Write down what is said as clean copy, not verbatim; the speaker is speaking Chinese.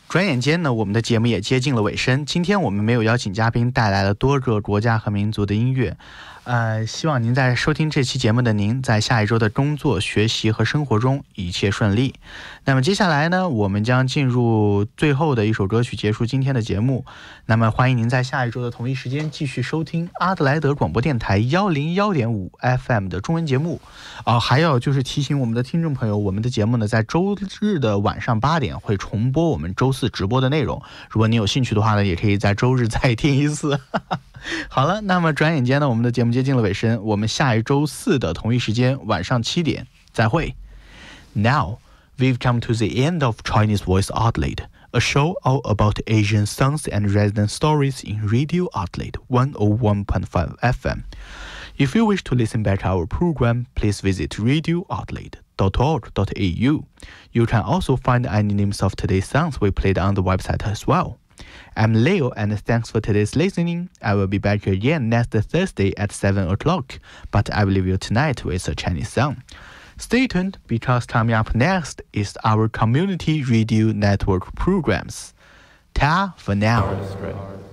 转眼间呢，我们的节目也接近了尾声。今天我们没有邀请嘉宾，带来了多个国家和民族的音乐。希望您在收听这期节目的您，在下一周的工作、学习和生活中一切顺利。那么接下来呢，我们将进入最后的一首歌曲，结束今天的节目。那么欢迎您在下一周的同一时间继续收听阿德莱德广播电台101.5 FM 的中文节目。还有就是提醒我们的听众朋友，我们的节目呢在周日的晚上8点会重播我们周4直播的内容。如果你有兴趣的话呢，也可以在周日再听一次。好了，那么转眼间呢，我们的节目接近了尾声，我们下一周4的同一时间晚上7点再会。Now we've come to the end of Chinese Voice Outlet, a show all about Asian songs and resident stories in Radio Outlet 101.5 FM. If you wish to listen back to our program, please visit radiooutlet.org.au. You can also find any names of today's songs we played on the website as well.I'm Leo, and thanks for today's listening. I will be back again next Thursday at 7 o'clock, but I will leave you tonight with a Chinese song. Stay tuned, because coming up next is our community radio network programs. Ta for now.